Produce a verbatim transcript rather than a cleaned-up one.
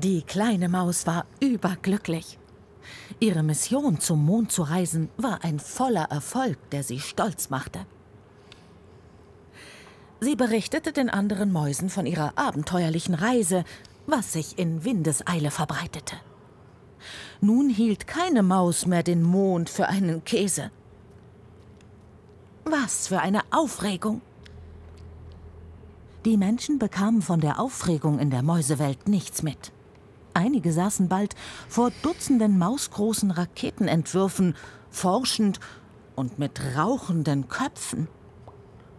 Die kleine Maus war überglücklich. Ihre Mission, zum Mond zu reisen, war ein voller Erfolg, der sie stolz machte. Sie berichtete den anderen Mäusen von ihrer abenteuerlichen Reise, was sich in Windeseile verbreitete. Nun hielt keine Maus mehr den Mond für einen Käse. Was für eine Aufregung! Die Menschen bekamen von der Aufregung in der Mäusewelt nichts mit. Einige saßen bald vor Dutzenden mausgroßen Raketenentwürfen, forschend und mit rauchenden Köpfen.